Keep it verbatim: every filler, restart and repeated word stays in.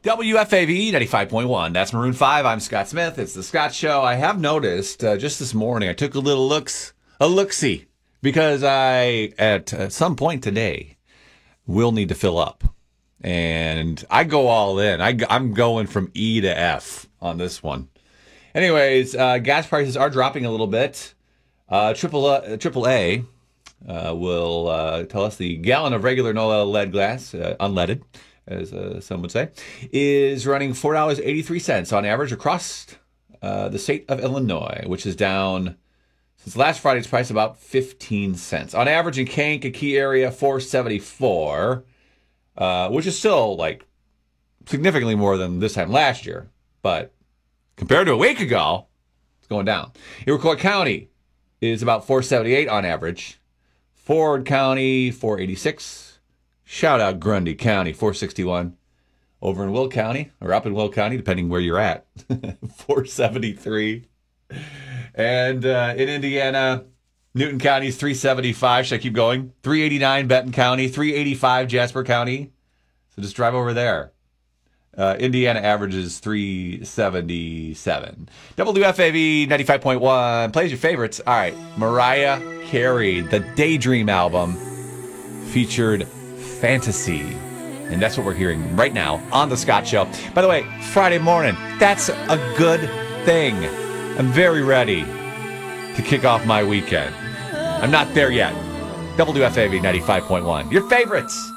W F A V ninety-five point one. That's Maroon five. I'm Scott Smith. It's The Scott Show. I have noticed uh, just this morning, I took a little looks, a look-see, because I, at uh, some point today, will need to fill up. And I go all in. I, I'm going from E to F on this one. Anyways, uh, gas prices are dropping a little bit. Uh, triple, uh, triple A uh, will uh, tell us the gallon of regular no lead glass, uh, unleaded, as uh, some would say, is running four dollars and eighty-three cents on average across uh, the state of Illinois, which is down since last Friday's price about fifteen cents. On average in Kankakee area, four dollars and seventy-four cents, uh, which is still like significantly more than this time last year. But compared to a week ago, it's going down. Iroquois County is about four dollars and seventy-eight cents on average. Ford County, four dollars and eighty-six cents. Shout out Grundy County, four dollars and sixty-one cents. Over in Will County, or up in Will County, depending where you're at, four dollars and seventy-three cents. And uh, in Indiana, Newton County is three dollars and seventy-five cents. Should I keep going? three dollars and eighty-nine cents Benton County, three dollars and eighty-five cents Jasper County. So just drive over there. Uh, Indiana averages three dollars and seventy-seven cents. W F A V ninety-five point one plays your favorites. All right, Mariah Carey, the Daydream album featured Fantasy. And that's what we're hearing right now on The Scott Show. By the way, Friday morning, that's a good thing. I'm very ready to kick off my weekend. I'm not there yet. W F A V ninety-five point one. Your favorites.